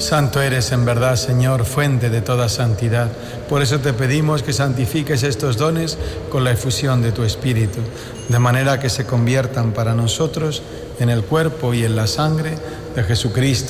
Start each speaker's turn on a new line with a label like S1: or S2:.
S1: Santo eres en verdad, Señor, fuente de toda santidad. Por eso te pedimos que santifiques estos dones con la efusión de tu Espíritu, de manera que se conviertan para nosotros en el cuerpo y en la sangre de Jesucristo,